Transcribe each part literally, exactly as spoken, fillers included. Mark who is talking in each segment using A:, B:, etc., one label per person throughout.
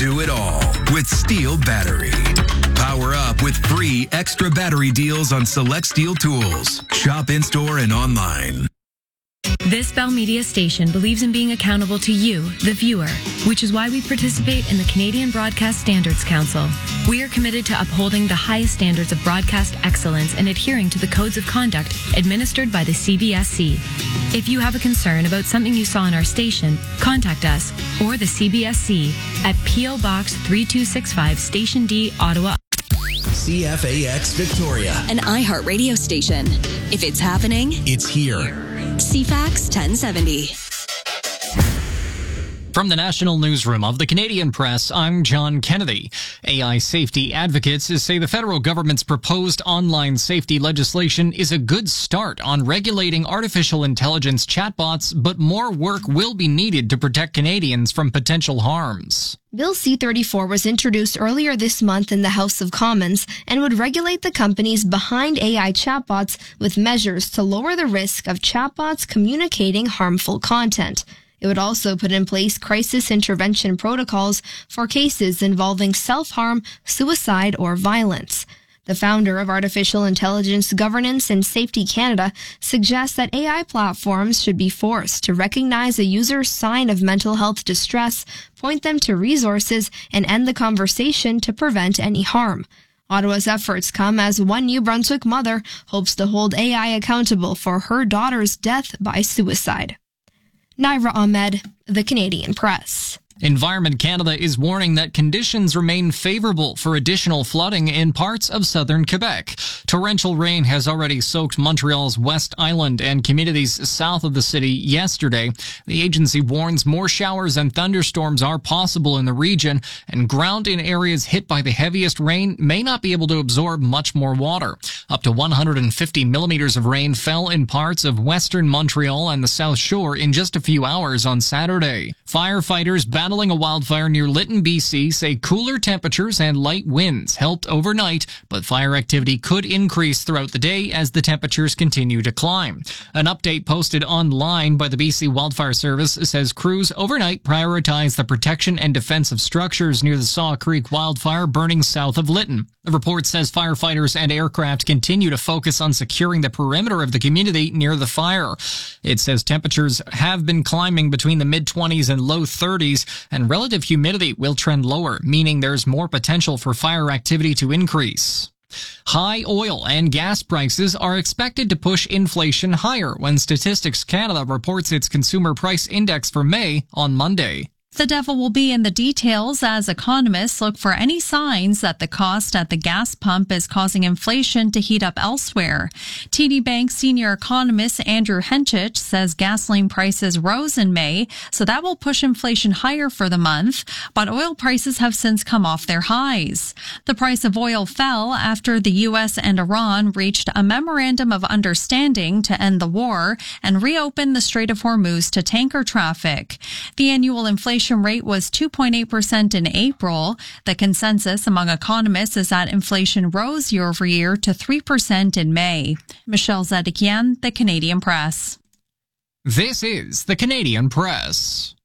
A: do it all with Steel Battery. Power up with free extra battery deals on select Steel tools. Shop in-store and online.
B: This Bell Media station believes in being accountable to you, the viewer, which is why we participate in the Canadian Broadcast Standards Council. We are committed to upholding the highest standards of broadcast excellence and adhering to the codes of conduct administered by the C B S C. If you have a concern about something you saw on our station, contact us or the C B S C at P O Box three two six five, Station D, Ottawa.
C: C F A X Victoria,
D: an iHeartRadio station. If it's happening,
C: it's here.
D: C FAX ten seventy.
E: From the National Newsroom of the Canadian Press, I'm John Kennedy. A I safety advocates say the federal government's proposed online safety legislation is a good start on regulating artificial intelligence chatbots, but more work will be needed to protect Canadians from potential harms.
F: Bill C thirty-four was introduced earlier this month in the House of Commons and would regulate the companies behind A I chatbots with measures to lower the risk of chatbots communicating harmful content. It would also put in place crisis intervention protocols for cases involving self-harm, suicide, or violence. The founder of Artificial Intelligence Governance and Safety Canada suggests that A I platforms should be forced to recognize a user's sign of mental health distress, point them to resources, and end the conversation to prevent any harm. Ottawa's efforts come as one New Brunswick mother hopes to hold A I accountable for her daughter's death by suicide. Naira Ahmed, The Canadian Press.
E: Environment Canada is warning that conditions remain favorable for additional flooding in parts of southern Quebec. Torrential rain has already soaked Montreal's West Island and communities south of the city yesterday. The agency warns more showers and thunderstorms are possible in the region, and ground in areas hit by the heaviest rain may not be able to absorb much more water. Up to one hundred fifty millimeters of rain fell in parts of western Montreal and the South Shore in just a few hours on Saturday. Firefighters battling a wildfire near Lytton, B C say cooler temperatures and light winds helped overnight, but fire activity could increase throughout the day as the temperatures continue to climb. An update posted online by the B C Wildfire Service says crews overnight prioritized the protection and defense of structures near the Saw Creek wildfire burning south of Lytton. The report says firefighters and aircraft continue to focus on securing the perimeter of the community near the fire. It says temperatures have been climbing between the mid-twenties and low thirties, and relative humidity will trend lower, meaning there's more potential for fire activity to increase. High oil and gas prices are expected to push inflation higher when Statistics Canada reports its Consumer Price Index for May on Monday.
G: The devil will be in the details as economists look for any signs that the cost at the gas pump is causing inflation to heat up elsewhere. T D Bank senior economist Andrew Henchich says gasoline prices rose in May, so that will push inflation higher for the month, but oil prices have since come off their highs. The price of oil fell after the U S and Iran reached a memorandum of understanding to end the war and reopen the Strait of Hormuz to tanker traffic. The annual inflation rate was two point eight percent in April. The consensus among economists is that inflation rose year over year to three percent in May. Michelle Zedekian, The Canadian Press.
E: This is The Canadian Press.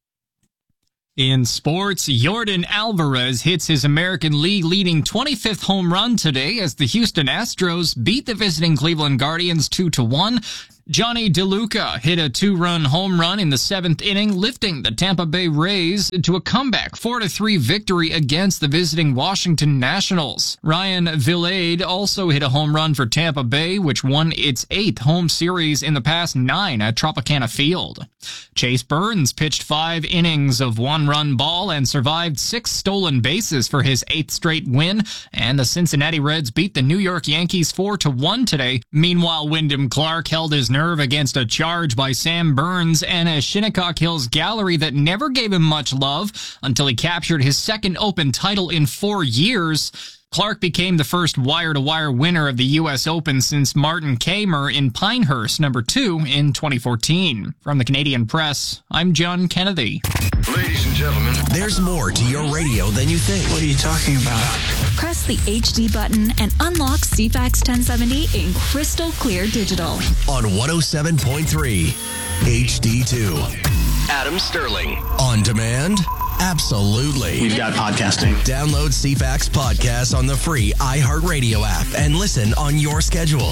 E: In sports, Yordan Alvarez hits his American League-leading twenty-fifth home run today as the Houston Astros beat the visiting Cleveland Guardians two to one. Johnny DeLuca hit a two-run home run in the seventh inning, lifting the Tampa Bay Rays to a comeback four to three victory against the visiting Washington Nationals. Ryan Vilade also hit a home run for Tampa Bay, which won its eighth home series in the past nine at Tropicana Field. Chase Burns pitched five innings of one-run ball and survived six stolen bases for his eighth straight win, and the Cincinnati Reds beat the New York Yankees four to one today. Meanwhile, Wyndham Clark held his nerve against a charge by Sam Burns and a Shinnecock Hills gallery that never gave him much love until he captured his second Open title in four years. Clark became the first wire-to-wire winner of the U S Open since Martin Kaymer in Pinehurst, number two, in twenty fourteen. From the Canadian Press, I'm John Kennedy.
C: Ladies and gentlemen, there's more to your radio than you think.
H: What are you talking about?
D: Press the H D button and unlock C FAX ten seventy in crystal clear digital.
C: On one oh seven point three, H D two. Adam Sterling. On demand, Absolutely.
H: We've got podcasting.
C: Download C FAX Podcast on the free iHeartRadio app and listen on your schedule.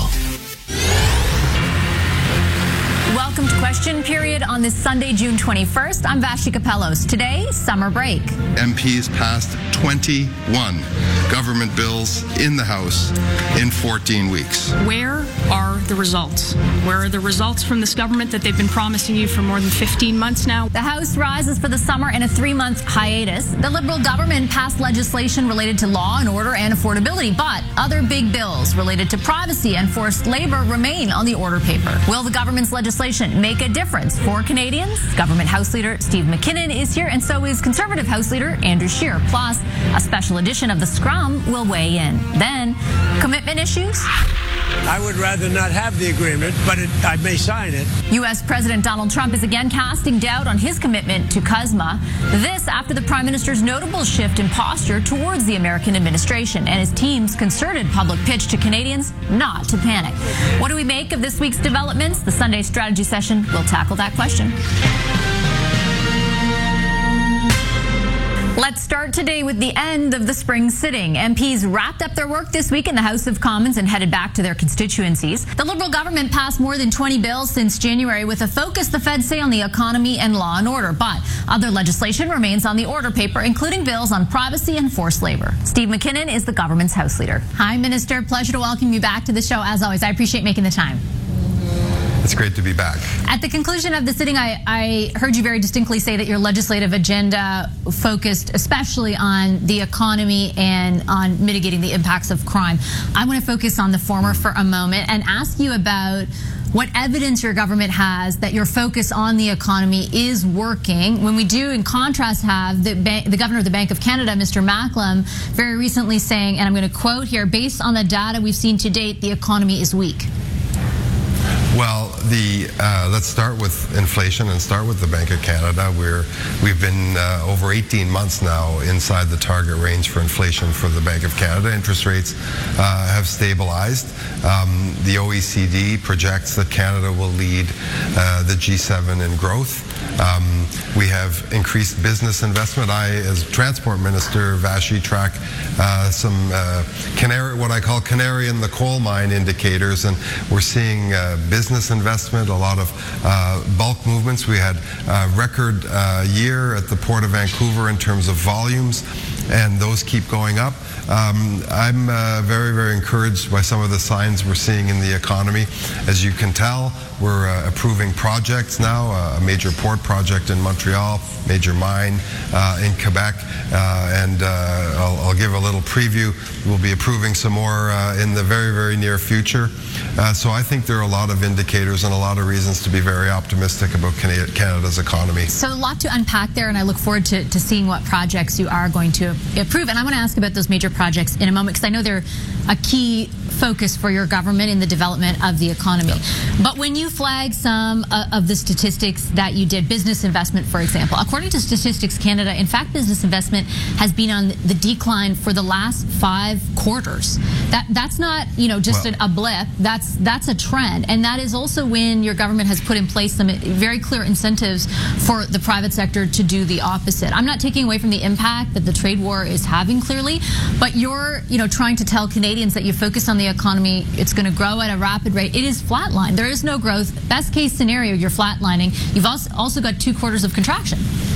I: Welcome to Question Period on this Sunday, June twenty-first. I'm Vashi Kapelos. Today, summer break.
J: M Ps passed twenty-one government bills in the House in fourteen weeks.
K: Where are the results? Where are the results from this government that they've been promising you for more than fifteen months now?
I: The House rises for the summer in a three-month hiatus. The Liberal government passed legislation related to law and order and affordability, but other big bills related to privacy and forced labor remain on the order paper. Will the government's legislation make a difference for Canadians? Government House Leader Steve McKinnon is here, and so is Conservative House Leader Andrew Scheer. Plus, a special edition of The Scrum will weigh in. Then, commitment issues.
L: I would rather not have the agreement, but it, I may sign it.
I: U S President Donald Trump is again casting doubt on his commitment to CUSMA. This after the Prime Minister's notable shift in posture towards the American administration and his team's concerted public pitch to Canadians not to panic. What do we make of this week's developments? The Sunday strategy session will tackle that question. Let's start today with the end of the spring sitting. M Ps wrapped up their work this week in the House of Commons and headed back to their constituencies. The Liberal government passed more than twenty bills since January with a focus, the Feds say, on the economy and law and order. But other legislation remains on the order paper, including bills on privacy and forced labor. Steve McKinnon is the government's House Leader. Hi, Minister. Pleasure to welcome you back to the show. As always, I appreciate making the time.
J: It's great to be back.
I: At the conclusion of the sitting, I, I heard you very distinctly say that your legislative agenda focused especially on the economy and on mitigating the impacts of crime. I want to focus on the former for a moment and ask you about what evidence your government has that your focus on the economy is working, when we do, in contrast, have the, bank, the Governor of the Bank of Canada, Mister Macklem, very recently saying, and I'm going to quote here, based on the data we've seen to date, the economy is weak.
J: Well, the uh, let's start with inflation and start with the Bank of Canada. We're we've been uh, over eighteen months now inside the target range for inflation for the Bank of Canada. Interest rates uh, have stabilized. Um, the O E C D projects that Canada will lead uh, the G seven in growth. Um, we have increased business investment. I, as Transport Minister, Vashi, track uh, some uh, canary, what I call canary in the coal mine indicators, and we're seeing uh, business investment, a lot of uh, bulk movements. We had a record uh, year at the Port of Vancouver in terms of volumes, and those keep going up. Um, I'm uh, very, very encouraged by some of the signs we're seeing in the economy. As you can tell, we're uh, approving projects now, uh, a major port project in Montreal, major mine uh, in Quebec, uh, and uh, I'll, I'll give a little preview. We'll be approving some more uh, in the very, very near future. Uh, so I think there are a lot of indicators and a lot of reasons to be very optimistic about Canada's economy.
I: So a lot to unpack there, and I look forward to, to seeing what projects you are going to approve. And I want to ask about those major projects in a moment, because I know they're a key focus for your government in the development of the economy. Yep. But when you flag some uh, of the statistics that you did, business investment, for example, according to Statistics Canada, in fact, business investment has been on the decline for the last five quarters. That that's not, you know, just well, an, a blip. That's that's a trend, and that is also when your government has put in place some very clear incentives for the private sector to do the opposite. I'm not taking away from the impact that the trade war is having, clearly, but you're, you know, trying to tell Canadians that you focus on the economy, it's going to grow at a rapid rate. It is flatlined. There is no growth. Best case scenario, you're flatlining. You've also also got two quarters of contraction.